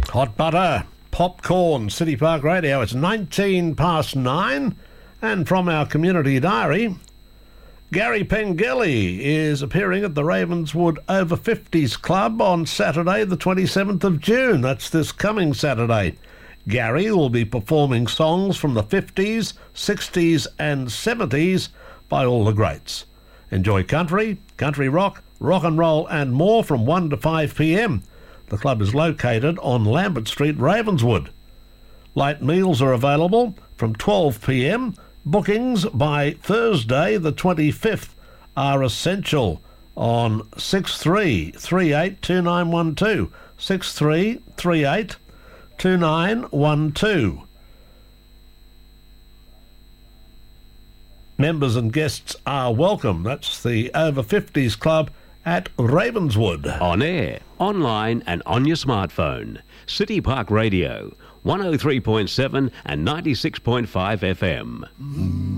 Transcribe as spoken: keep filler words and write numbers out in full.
Hot butter, popcorn, City Park Radio. It's nineteen past nine. And from our community diary, Gary Pengelly is appearing at the Ravenswood Over fifties Club on Saturday the twenty-seventh of June. That's this coming Saturday. Gary will be performing songs from the fifties, sixties and seventies by all the greats. Enjoy country, country rock, rock and roll and more from one to five p.m. The club is located on Lambert Street, Ravenswood. Light meals are available from twelve p.m. Bookings by Thursday the twenty-fifth are essential on six three three eight two nine one two. six three three eight two nine one two. Members and guests are welcome. That's the Over fifties Club at Ravenswood. On air, online and on your smartphone. City Park Radio, one oh three point seven and ninety-six point five F M.